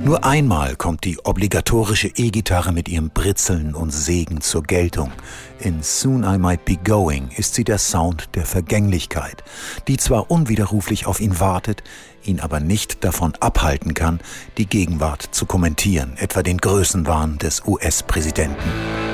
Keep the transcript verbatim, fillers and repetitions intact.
Nur einmal kommt die obligatorische E-Gitarre mit ihrem Britzeln und Segen zur Geltung. In Soon I Might Be Going ist sie der Sound der Vergänglichkeit, die zwar unwiderruflich auf ihn wartet, ihn aber nicht davon abhalten kann, die Gegenwart zu kommentieren, etwa den Größenwahn des U S-Präsidenten.